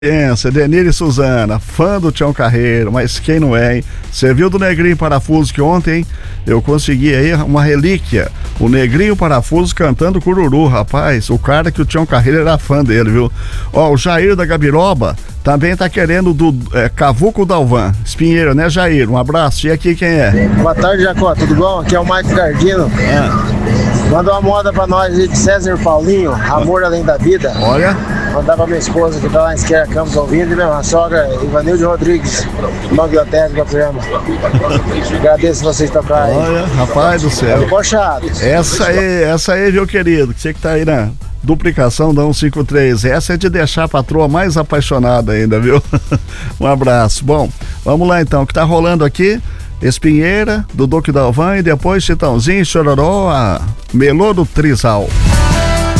Denir e Suzana, fã do Tião Carreiro, mas quem não é, hein? Você viu do Negrinho Parafuso que ontem eu consegui aí uma relíquia, o Negrinho Parafuso cantando Cururu, rapaz, o cara que o Tião Carreiro era fã dele, viu? Ó, o Jair da Gabiroba também tá querendo do Cavuco Dalvan, Espinheiro, né, Jair? Um abraço, e aqui quem é? Boa tarde, Jacó, tudo bom? Aqui é o Maico Gardino. Manda uma moda pra nós aí de César Paulinho, Amor Além da Vida. Olha. Mandar pra minha esposa que tá lá em Esquerda Campos ouvindo, e minha sogra, Ivanilde Rodrigues, na biblioteca do programa. Agradeço vocês tocarem. Olha, rapaz do céu. Poxado. Essa aí, meu querido, que você que tá aí na duplicação da 153, essa é de deixar a patroa mais apaixonada ainda, viu? Um abraço. Bom, vamos lá então, o que tá rolando aqui? Espinheira, do Duque Dalvan e depois Chitãozinho, Chororó, a Melô do Trisal.